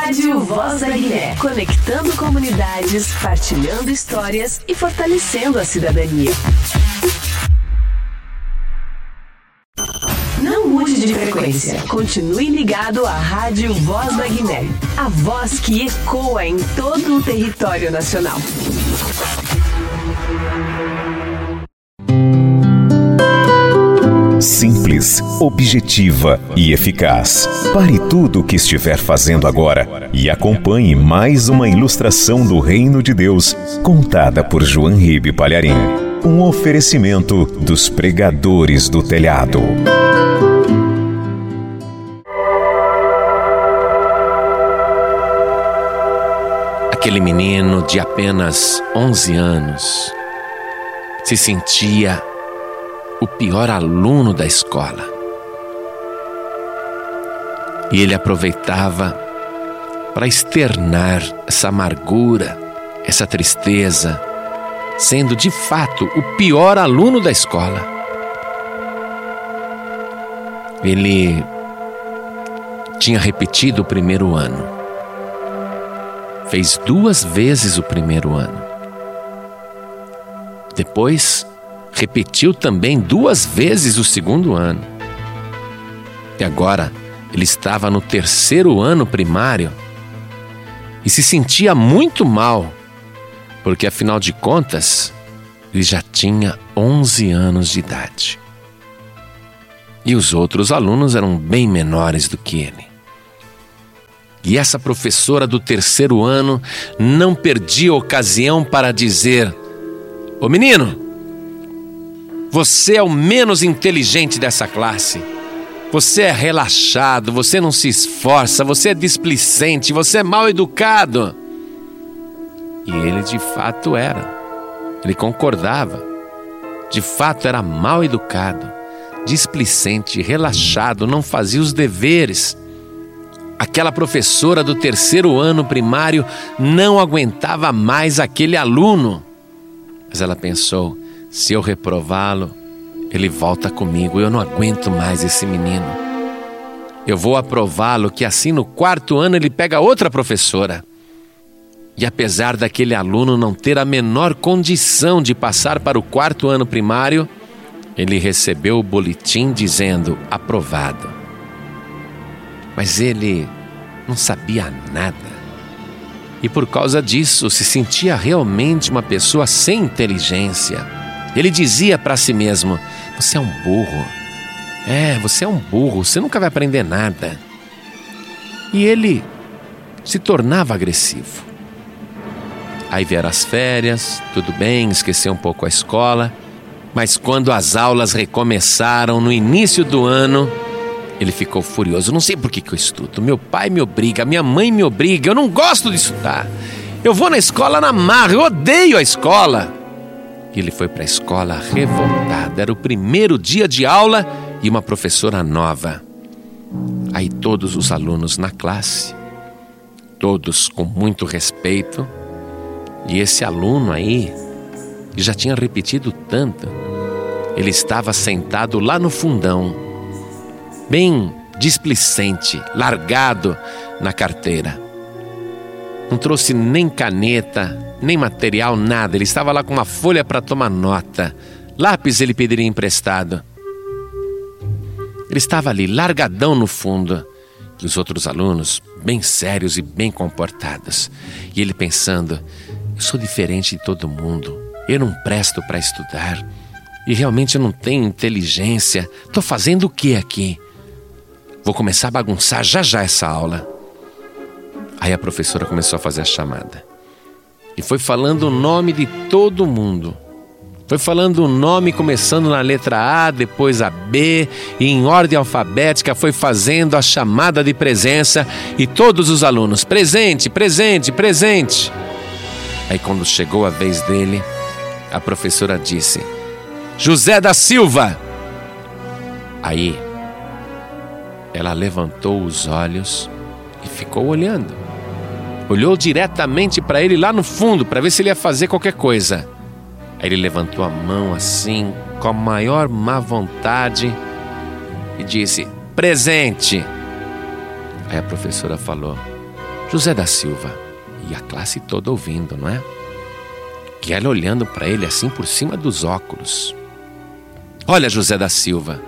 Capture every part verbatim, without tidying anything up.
Rádio Voz da Guiné, conectando comunidades, partilhando histórias e fortalecendo a cidadania. Não mude de frequência. Continue ligado à Rádio Voz da Guiné. A voz que ecoa em todo o território nacional. Simples, objetiva e eficaz. Pare tudo o que estiver fazendo agora e acompanhe mais uma ilustração do Reino de Deus, contada por João Ribe Palharim. Um oferecimento dos pregadores do telhado. Aquele menino de apenas onze anos se sentia o pior aluno da escola. E ele aproveitava para externar essa amargura, essa tristeza, sendo de fato o pior aluno da escola. Ele tinha repetido o primeiro ano. Fez duas vezes o primeiro ano. Depois, repetiu também duas vezes o segundo ano. E agora, ele estava no terceiro ano primário e se sentia muito mal, porque afinal de contas, ele já tinha onze anos de idade. E os outros alunos eram bem menores do que ele. E essa professora do terceiro ano não perdia ocasião para dizer: "Ô menino, você é o menos inteligente dessa classe. Você é relaxado, você não se esforça, você é displicente, você é mal educado." E ele de fato era. Ele concordava. De fato era mal educado, displicente, relaxado, não fazia os deveres. Aquela professora do terceiro ano primário não aguentava mais aquele aluno. Mas ela pensou: se eu reprová-lo, ele volta comigo. Eu não aguento mais esse menino. Eu vou aprová-lo, que assim no quarto ano ele pega outra professora. E apesar daquele aluno não ter a menor condição de passar para o quarto ano primário, ele recebeu o boletim dizendo aprovado. Mas ele não sabia nada. E por causa disso se sentia realmente uma pessoa sem inteligência. Ele dizia para si mesmo: você é um burro. É, você é um burro, você nunca vai aprender nada. E ele se tornava agressivo. Aí vieram as férias, tudo bem, esqueceu um pouco a escola. Mas quando as aulas recomeçaram no início do ano, ele ficou furioso. Não sei por que que eu estudo. Meu pai me obriga, minha mãe me obriga. Eu não gosto de estudar. Eu vou na escola na marra, eu odeio a escola. E ele foi para a escola revoltado. Era o primeiro dia de aula e uma professora nova. Aí todos os alunos na classe, todos com muito respeito. E esse aluno aí, que já tinha repetido tanto, ele estava sentado lá no fundão, bem displicente, largado na carteira. Não trouxe nem caneta, nem material, nada. Ele estava lá com uma folha para tomar nota. Lápis ele pediria emprestado. Ele estava ali, largadão no fundo. E os outros alunos, bem sérios e bem comportados. E ele pensando: eu sou diferente de todo mundo. Eu não presto para estudar. E realmente eu não tenho inteligência. Estou fazendo o que aqui? Vou começar a bagunçar já já essa aula. Aí a professora começou a fazer a chamada. E foi falando o nome de todo mundo. Foi falando o nome começando na letra A, depois a B, e em ordem alfabética foi fazendo a chamada de presença. E todos os alunos: presente, presente, presente. Aí quando chegou a vez dele, a professora disse: José da Silva. Aí ela levantou os olhos e ficou olhando. Olhou diretamente para ele lá no fundo, para ver se ele ia fazer qualquer coisa. Aí ele levantou a mão assim, com a maior má vontade, e disse: presente. Aí a professora falou: José da Silva. E a classe toda ouvindo, não é? Kelly olhando para ele assim por cima dos óculos. Olha, José da Silva,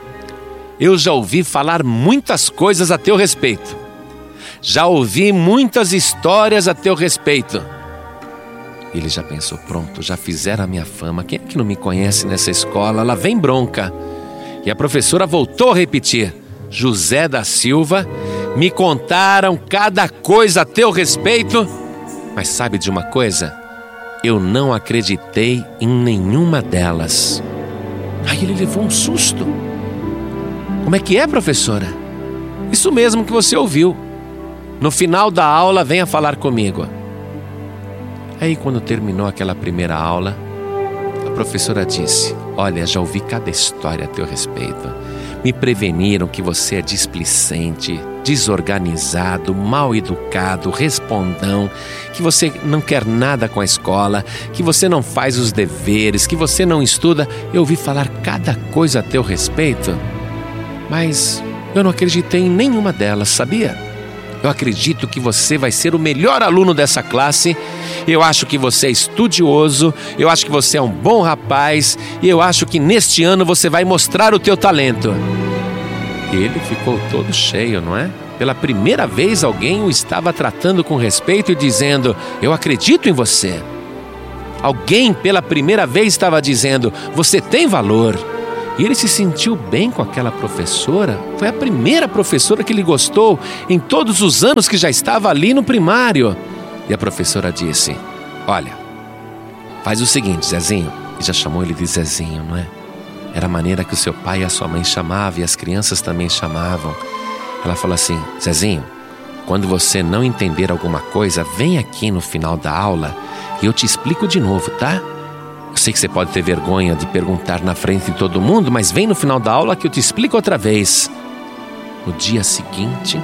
eu já ouvi falar muitas coisas a teu respeito. Já ouvi muitas histórias a teu respeito. Ele já pensou, pronto, já fizeram a minha fama. Quem é que não me conhece nessa escola? Lá vem bronca. E a professora voltou a repetir. José da Silva, me contaram cada coisa a teu respeito. Mas sabe de uma coisa? Eu não acreditei em nenhuma delas. Aí ele levou um susto. Como é que é, professora? Isso mesmo que você ouviu. No final da aula, venha falar comigo. Aí, quando terminou aquela primeira aula, a professora disse: olha, já ouvi cada história a teu respeito. Me preveniram que você é displicente, desorganizado, mal educado, respondão, que você não quer nada com a escola, que você não faz os deveres, que você não estuda. Eu ouvi falar cada coisa a teu respeito, mas eu não acreditei em nenhuma delas, sabia? Eu acredito que você vai ser o melhor aluno dessa classe. Eu acho que você é estudioso. Eu acho que você é um bom rapaz. E eu acho que neste ano você vai mostrar o teu talento. E ele ficou todo cheio, não é? Pela primeira vez alguém o estava tratando com respeito e dizendo: eu acredito em você. Alguém pela primeira vez estava dizendo: você tem valor. E ele se sentiu bem com aquela professora. Foi a primeira professora que ele gostou em todos os anos que já estava ali no primário. E a professora disse: olha, faz o seguinte, Zezinho. E já chamou ele de Zezinho, não é? Era a maneira que o seu pai e a sua mãe chamavam, e as crianças também chamavam. Ela falou assim: Zezinho, quando você não entender alguma coisa, vem aqui no final da aula e eu te explico de novo, tá? Eu sei que você pode ter vergonha de perguntar na frente de todo mundo, mas vem no final da aula que eu te explico outra vez. No dia seguinte,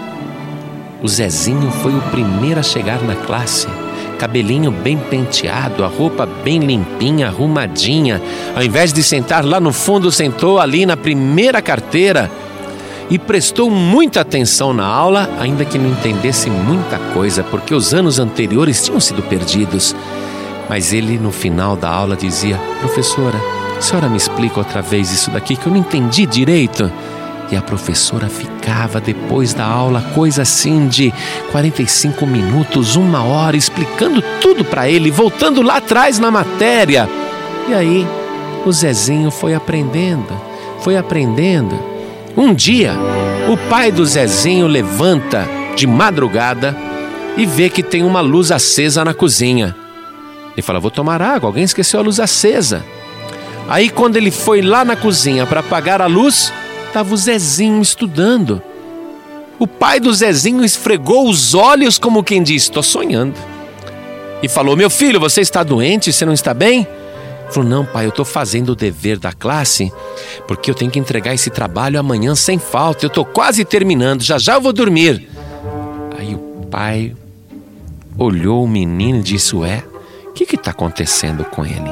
o Zezinho foi o primeiro a chegar na classe. Cabelinho bem penteado, a roupa bem limpinha, arrumadinha. Ao invés de sentar lá no fundo, sentou ali na primeira carteira e prestou muita atenção na aula, ainda que não entendesse muita coisa, porque os anos anteriores tinham sido perdidos. Mas ele, no final da aula, dizia: professora, a senhora me explica outra vez isso daqui que eu não entendi direito? E a professora ficava depois da aula, coisa assim de quarenta e cinco minutos, uma hora, explicando tudo para ele, voltando lá atrás na matéria. E aí, o Zezinho foi aprendendo, foi aprendendo. Um dia, o pai do Zezinho levanta de madrugada e vê que tem uma luz acesa na cozinha. Ele fala: vou tomar água, alguém esqueceu a luz acesa. Aí quando ele foi lá na cozinha para apagar a luz, estava o Zezinho estudando. O pai do Zezinho esfregou os olhos como quem diz: estou sonhando. E falou: meu filho, você está doente? Você não está bem? Ele falou: não, pai, eu estou fazendo o dever da classe, porque eu tenho que entregar esse trabalho amanhã sem falta. Eu estou quase terminando, já já eu vou dormir. Aí o pai olhou o menino e disse: ué, o que está acontecendo com ele?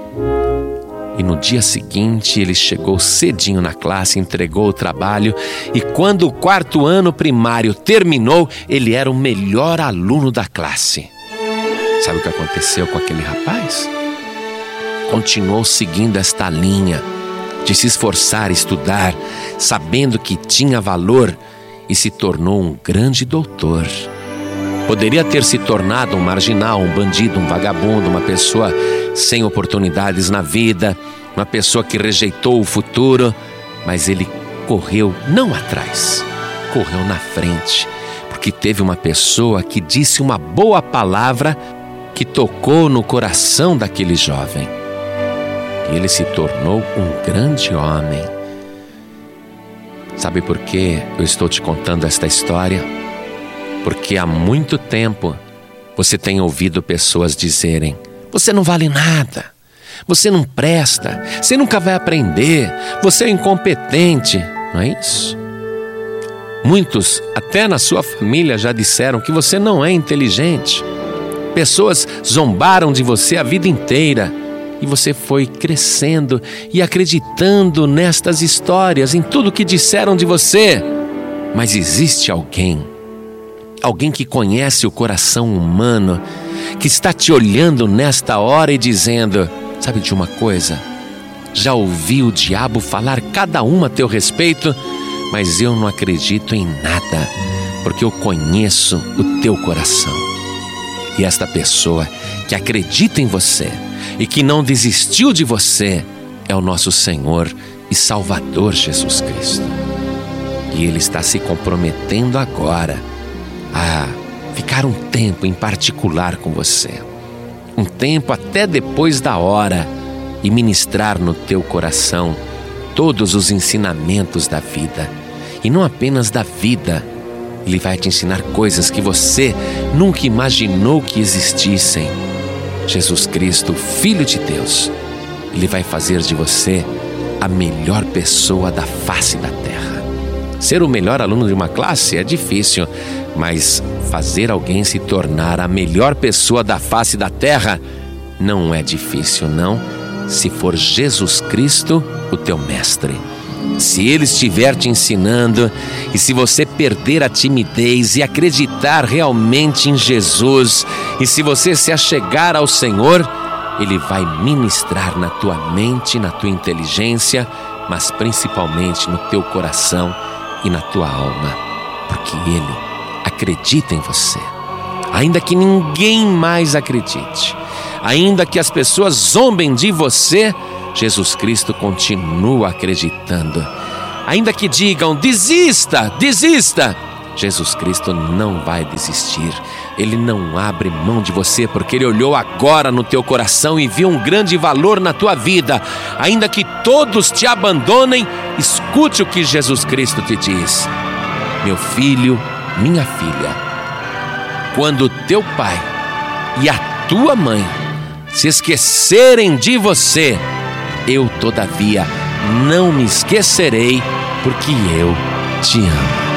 E no dia seguinte ele chegou cedinho na classe, entregou o trabalho, e quando o quarto ano primário terminou, ele era o melhor aluno da classe. Sabe o que aconteceu com aquele rapaz? Continuou seguindo esta linha de se esforçar, estudar, sabendo que tinha valor, e se tornou um grande doutor. Poderia ter se tornado um marginal, um bandido, um vagabundo, uma pessoa sem oportunidades na vida, uma pessoa que rejeitou o futuro, mas ele correu não atrás, correu na frente, porque teve uma pessoa que disse uma boa palavra que tocou no coração daquele jovem. E ele se tornou um grande homem. Sabe por que eu estou te contando esta história? Porque há muito tempo você tem ouvido pessoas dizerem: você não vale nada, você não presta, você nunca vai aprender, você é incompetente. Não é isso? Muitos, até na sua família, já disseram que você não é inteligente. Pessoas zombaram de você a vida inteira. E você foi crescendo e acreditando nestas histórias, em tudo que disseram de você. Mas existe alguém alguém que conhece o coração humano, que está te olhando nesta hora e dizendo: sabe de uma coisa? Já ouvi o diabo falar cada uma a teu respeito, mas eu não acredito em nada, porque eu conheço o teu coração. E esta pessoa que acredita em você e que não desistiu de você é o nosso Senhor e Salvador Jesus Cristo. E Ele está se comprometendo agora a ficar um tempo em particular com você, um tempo até depois da hora, e ministrar no teu coração todos os ensinamentos da vida. E não apenas da vida, Ele vai te ensinar coisas que você nunca imaginou que existissem. Jesus Cristo, Filho de Deus, Ele vai fazer de você a melhor pessoa da face da terra. Ser o melhor aluno de uma classe é difícil, mas fazer alguém se tornar a melhor pessoa da face da terra não é difícil, não, se for Jesus Cristo o teu mestre. Se Ele estiver te ensinando, e se você perder a timidez e acreditar realmente em Jesus, e se você se achegar ao Senhor, Ele vai ministrar na tua mente, na tua inteligência, mas principalmente no teu coração e na tua alma, porque Ele acredita em você. Ainda que ninguém mais acredite, ainda que as pessoas zombem de você, Jesus Cristo continua acreditando. Ainda que digam: desista, desista, Jesus Cristo não vai desistir. Ele não abre mão de você, porque Ele olhou agora no teu coração e viu um grande valor na tua vida. Ainda que todos te abandonem, escute o que Jesus Cristo te diz: meu filho, minha filha, quando teu pai e a tua mãe se esquecerem de você, eu todavia não me esquecerei, porque eu te amo.